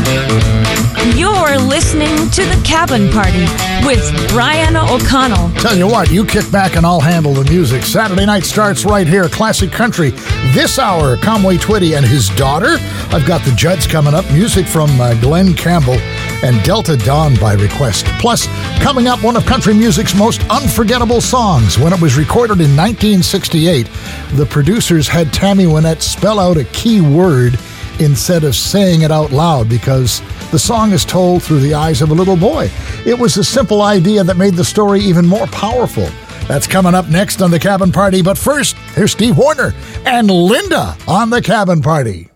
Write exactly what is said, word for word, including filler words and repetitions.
You're listening to The Cabin Party with Brian O'Connell. Tell you what, you kick back and I'll handle the music. Saturday night starts right here. Classic country. This hour, Conway Twitty and his daughter. I've got the Judds coming up. Music from uh, Glenn Campbell and Delta Dawn by request. Plus, coming up, one of country music's most unforgettable songs. When it was recorded in nineteen sixty-eight, the producers had Tammy Wynette spell out a key word instead of saying it out loud because the song is told through the eyes of a little boy. It was a simple idea that made the story even more powerful. That's coming up next on The Cabin Party. But first, here's Steve Wariner and Linda on The Cabin Party.